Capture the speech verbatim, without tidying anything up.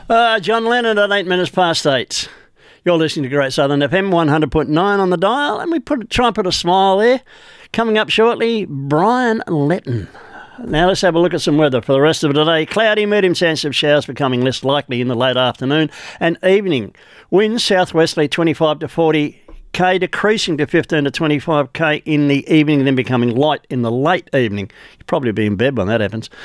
Uh, John Lennon at eight minutes past eight. You're listening to Great Southern F M, one hundred point nine on the dial, and we put a try and put a smile there. Coming up shortly, Brian Letton. Now let's have a look at some weather for the rest of today. Cloudy, medium chance of showers becoming less likely in the late afternoon and evening. Winds southwesterly twenty-five to forty k, decreasing to fifteen to twenty-five k in the evening, then becoming light in the late evening. You'll probably be in bed when that happens.